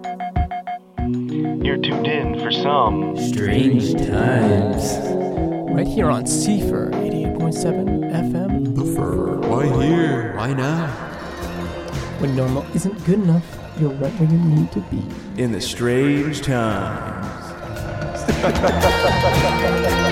You're tuned in for some strange times. Right here on Seafer 88.7 FM. The Fur. Why here? Why now? When normal isn't good enough, you're right where you need to be. In the strange times.